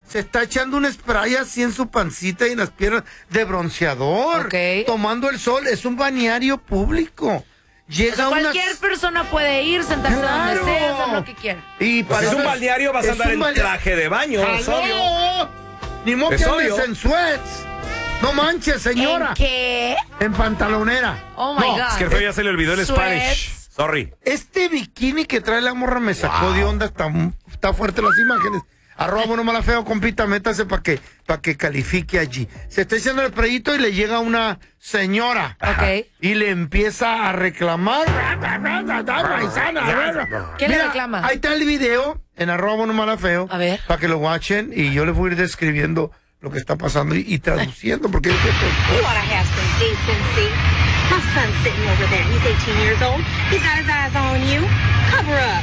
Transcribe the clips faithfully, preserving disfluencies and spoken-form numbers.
se está echando un spray así en su pancita y en las piernas de bronceador. Ok. Tomando el sol. Es un balneario público. Llega O sea, unas- cualquier persona puede ir, sentarse ¡Claro! donde sea, hacer lo que quiera. Y Pues para es un eso balneario, vas a es andar un en balne- traje de baño, es obvio. ¡Aló! Ni modo Es que andes obvio. en sweats. No manches, señora. ¿En qué? En pantalonera. Oh, my No, God. Es que el feo ya se le olvidó el Sweats. Spanish. Sorry. Este bikini que trae la morra me sacó Wow. de onda. Está, está fuerte las imágenes. Arroba bueno mala feo, compita, métase para que, pa que califique allí. Se está echando el preyito y le llega una señora. Ok. Y le empieza a reclamar. ¿Qué le Mira, reclama? Ahí está el video en arroba bueno mala feo. A ver. Para que lo watchen y yo les voy a ir describiendo lo que está pasando y, y traduciendo porque... You ought to have some decency. My son's sitting over there. He's eighteen years old. He's got his eyes on you. Cover up.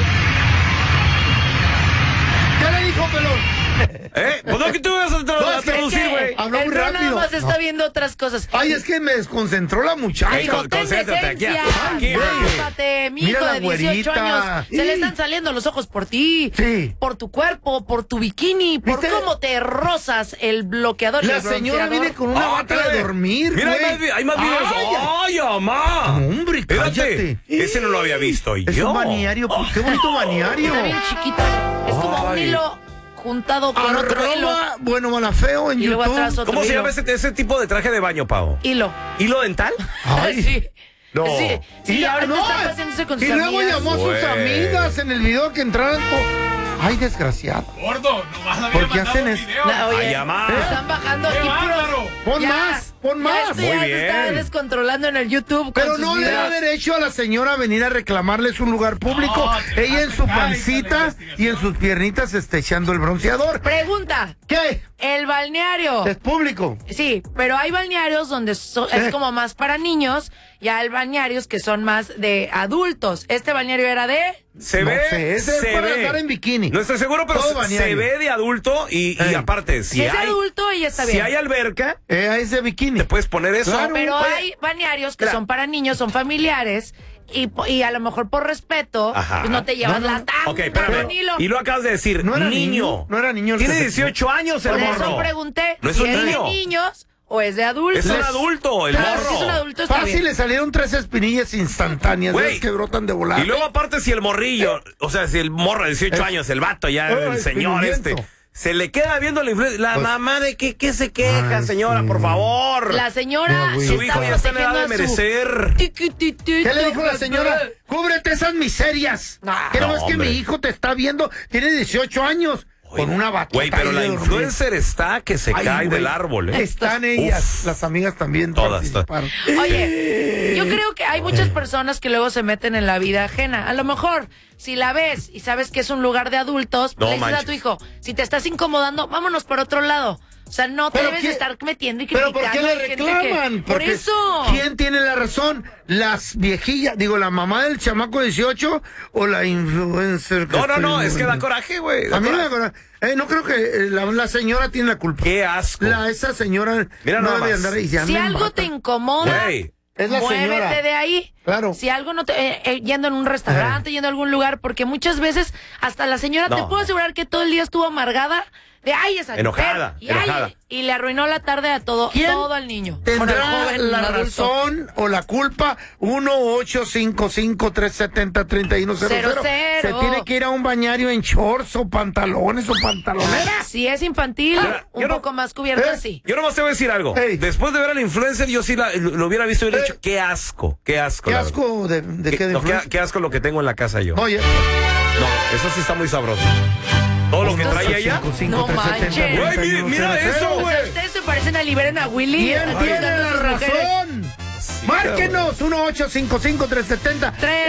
¿Qué le dijo, pelón? ¿Eh? Pues no, que tú vas a, tra- No, a es que- traducir, Es que güey. Habló el muy feo rápido. nada más está No. viendo otras cosas. Ay, es que me desconcentró la muchacha. Dijo, con- ten concéntrate aquí, decencia, aquí, güey. cálmate, mi Mira hijo la de dieciocho güerita. años. Se le Sí. están saliendo los ojos por ti, Sí. por tu cuerpo, por tu bikini, por ¿Viste? cómo te rozas el bloqueador y La el señora bronceador. viene con una Ah, bata de espérame. dormir, Mira, hay güey. más, vi- hay más videos. Ay, ¡Ay, mamá! hombre, cállate. Espérate. Ese no lo había visto. ¿Y Es yo? un balneario. Qué bonito balneario. Está bien chiquito. Es como un Ay. hilo juntado con otro hilo. Arroba bueno mala feo en Y luego YouTube. atrás otro ¿Cómo se hilo. llama ese, ese tipo de traje de baño, Pau? Hilo. ¿Hilo dental? Ay. Sí. No. Sí, sí, Y, ahorita no, está paseándose con y sus luego amigas. llamó a sus Güey. amigas en el video que entraran. con- Ay, desgraciado. Gordo, nomás había ¿Por qué mandado hacen un eso? video. No, oye, Ay, mamá. están bajando ¡Qué aquí bárbaro! puros. Pon Ya, más, pon ya más. esto Muy ya se bien. está descontrolando en el YouTube. con Pero sus no le da videos. derecho a la señora a venir a reclamarles un lugar público. No, te Ella en vas su a caer, pancita la investigación. y en sus piernitas se está echando el bronceador. Pregunta: ¿Qué? el balneario. Es público. Sí, pero hay balnearios donde so- es ¿Qué? como más para niños y hay balnearios que son más de adultos. Este balneario era de... Se No ve, sé, ese es se para ve. andar en bikini. No estoy seguro, pero Todo se, balneario. se ve de adulto y, y Ey. aparte, si, Si es de hay, adulto, ella está si bien. hay alberca, Eh, ese bikini. te puedes poner eso. Claro. Pero Oye, hay balnearios que mira. son para niños, son familiares y, po- y a lo mejor por respeto Ajá. pues no te llevas No, no, la no. tanga, Ok, espérame. Danilo. Y lo acabas de decir, No era niño. niño, no era niño el Tiene que se- dieciocho años el Por eso morro. pregunté No es si un es niño. de niños o es de adultos. Es un adulto, el Claro, morro. si es un adulto está Fácil, bien. le salieron tres espinillas instantáneas. Güey. ¿Ves que brotan de volar? Y luego aparte si el morrillo, o sea, si el morro de dieciocho Es- años, el vato ya, Oh, el es señor pirulento. este, se le queda viendo la influencia. La Pues- mamá de que, ¿qué se queja, Ay, señora, sí. por favor? La señora No, güey. Su hijo ya está en edad de merecer. ¿Qué le dijo la señora? Cúbrete esas miserias. No. Que no No, es que hombre. mi hijo te está viendo, tiene dieciocho años. Con una bata. Güey, pero la influencer está que se Ay, cae güey. del árbol, ¿eh? Están ellas, Uf. las amigas también Todas, participaron. Oye, yo creo que hay muchas personas que luego se meten en la vida ajena. A lo mejor, si la ves y sabes que es un lugar de adultos, No le dices a manches. tu hijo, si te estás incomodando, vámonos por otro lado. O sea, no te Pero debes ¿quién- estar metiendo y Pero criticando. ¿por qué le a gente que- reclaman? Por Porque eso. ¿quién tiene la razón? ¿Las viejillas, digo, la mamá del chamaco dieciocho o la influencer? que No, no, estoy no, es que da viendo? coraje, güey. da A mí me da coraje. coraje. Eh, no creo que eh, la, la señora tiene la culpa. Qué asco. La, esa señora Mira no nada debe más. andar y se anda Si en algo bata. te incomoda, Güey. Es la muévete señora. de ahí. Claro. Si algo no te... eh, eh, yendo en un restaurante, yendo a algún lugar, porque muchas veces hasta la señora, No. te puedo asegurar que todo el día estuvo amargada de, ay, esa Enojada, mujer", y, ay, enojada. y le arruinó la tarde a todo, ¿Quién todo al niño. ¿Tendrá Bueno, al joven, la al adulto. razón o la culpa? uno ocho cinco cinco tres siete cero tres uno cero cero. Cero, cero. Se tiene que ir a un bañario en shorts o pantalones o pantaloneras. Si es infantil, Mira, un yo no- poco más cubierto, ¿Eh? sí. Yo nomás te voy a decir algo. Ey. Después de ver al influencer, yo sí la- lo, lo hubiera visto y hubiera Eh. dicho, qué asco, qué asco. Qué la verdad. asco de, de Qué, qué de no, qué, influencia. qué asco lo que tengo en la casa yo. Oye, No, eso sí está muy sabroso. Todo lo que Esto trae es- ella. No manches. Güey, mi- mira eso, O sea, güey. ustedes se parecen a Liberen a Willy. ¿Quién Están tiene buscando la a sus mujeres. razón? Márquenos uno ocho cinco cinco tres siete cero Tres.